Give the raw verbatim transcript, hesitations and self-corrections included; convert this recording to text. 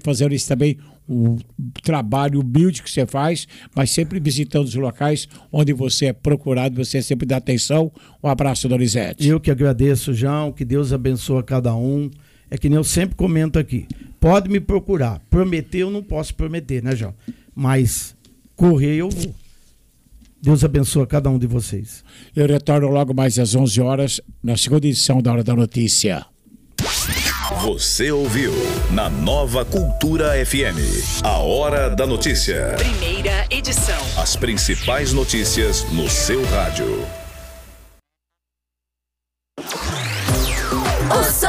fazendo isso também, o trabalho humilde que você faz, mas sempre visitando os locais onde você é procurado, você sempre dá atenção. Um abraço, Donizete. Eu que agradeço, João, que Deus abençoe cada um. É que nem eu sempre comento aqui, pode me procurar, prometer eu não posso prometer, né, João? Mas correr eu vou. Deus abençoe cada um de vocês. Eu retorno logo mais às onze horas, na segunda edição da Hora da Notícia. Você ouviu na Nova Cultura F M, a Hora da Notícia. Primeira edição. As principais notícias no seu rádio. O